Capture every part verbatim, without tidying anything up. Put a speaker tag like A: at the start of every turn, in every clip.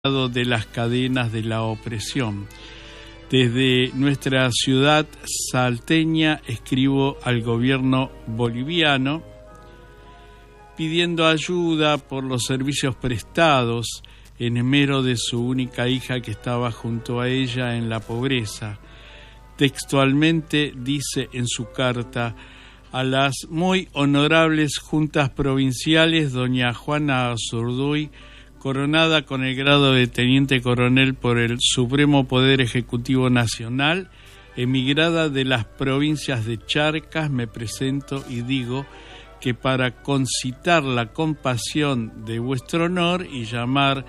A: de las cadenas de la opresión. Desde nuestra ciudad salteña escribo al gobierno boliviano pidiendo ayuda por los servicios prestados en esmero de su única hija que estaba junto a ella en la pobreza. Textualmente dice en su carta: a las muy honorables juntas provinciales, doña Juana Azurduy, coronada con el grado de teniente coronel por el Supremo Poder Ejecutivo Nacional, emigrada de las provincias de Charcas, me presento y digo que para concitar la compasión de vuestro honor y llamar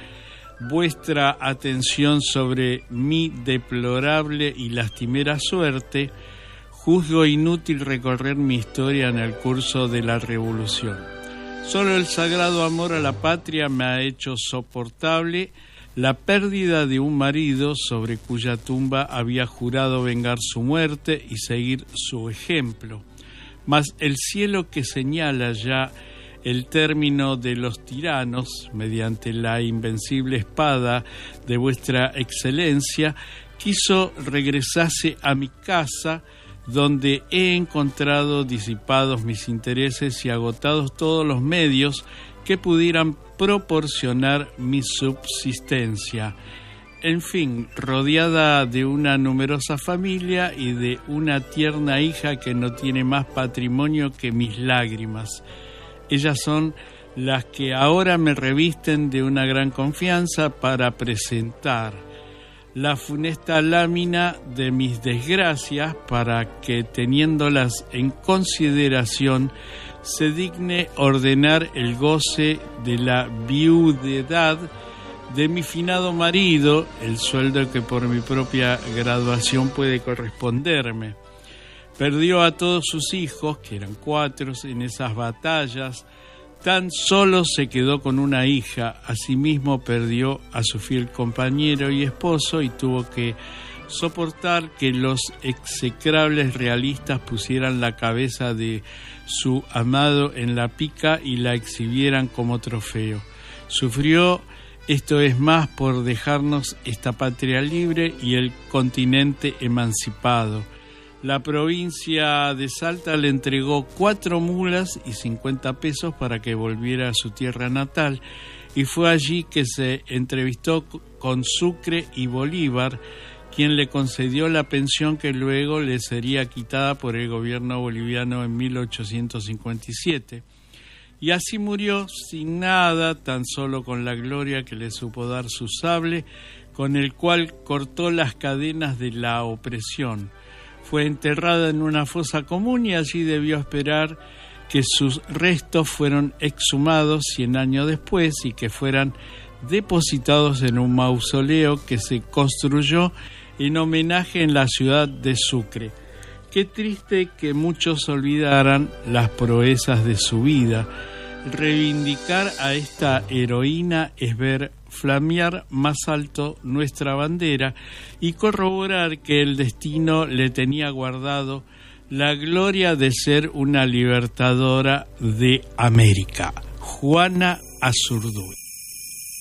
A: vuestra atención sobre mi deplorable y lastimera suerte, juzgo inútil recorrer mi historia en el curso de la Revolución. Solo el sagrado amor a la patria me ha hecho soportable la pérdida de un marido sobre cuya tumba había jurado vengar su muerte y seguir su ejemplo. Mas el cielo, que señala ya el término de los tiranos mediante la invencible espada de vuestra excelencia, quiso regresase a mi casa, donde he encontrado disipados mis intereses y agotados todos los medios que pudieran proporcionar mi subsistencia. En fin, rodeada de una numerosa familia y de una tierna hija que no tiene más patrimonio que mis lágrimas. Ellas son las que ahora me revisten de una gran confianza para presentar la funesta lámina de mis desgracias, para que, teniéndolas en consideración, se digne ordenar el goce de la viudedad de mi finado marido, el sueldo que por mi propia graduación puede corresponderme. Perdió a todos sus hijos, que eran cuatro, en esas batallas. Tan solo se quedó con una hija. Asimismo perdió a su fiel compañero y esposo y tuvo que soportar que los execrables realistas pusieran la cabeza de su amado en la pica y la exhibieran como trofeo. Sufrió, esto es más, por dejarnos esta patria libre y el continente emancipado. La provincia de Salta le entregó cuatro mulas y cincuenta pesos para que volviera a su tierra natal, y fue allí que se entrevistó con Sucre y Bolívar, quien le concedió la pensión que luego le sería quitada por el gobierno boliviano en mil ochocientos cincuenta y siete. Y así murió sin nada, tan solo con la gloria que le supo dar su sable, con el cual cortó las cadenas de la opresión. Fue enterrada en una fosa común y allí debió esperar que sus restos fueran exhumados cien años después y que fueran depositados en un mausoleo que se construyó en homenaje en la ciudad de Sucre. Qué triste que muchos olvidaran las proezas de su vida. Reivindicar a esta heroína es ver flamear más alto nuestra bandera y corroborar que el destino le tenía guardado la gloria de ser una libertadora de América. Juana Azurduy.